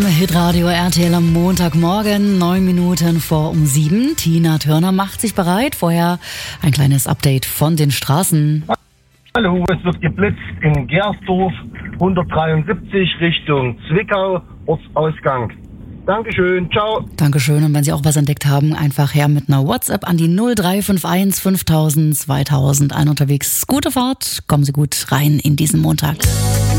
Hitradio RTL am Montagmorgen, 9 Minuten vor 7. Tina Turner macht sich bereit. Vorher ein kleines Update von den Straßen. Hallo, es wird geblitzt in Gersdorf 173 Richtung Zwickau, Ortsausgang. Dankeschön, ciao. Dankeschön, und wenn Sie auch was entdeckt haben, einfach her mit einer WhatsApp an die 0351 5000 2000. Ein unterwegs. Gute Fahrt, kommen Sie gut rein in diesen Montag.